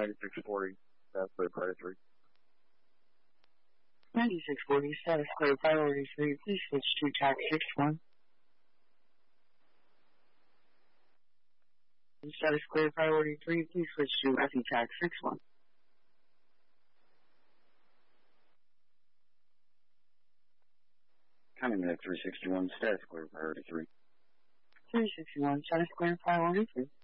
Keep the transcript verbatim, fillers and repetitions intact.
ninety-six forty, status clear priority three. ninety-six forty, status clear priority three, please switch to T A C six one. Status clear priority three, please switch to F E T A C six one. Coming at three sixty-one, status clear priority three. three sixty-one, status clear priority three.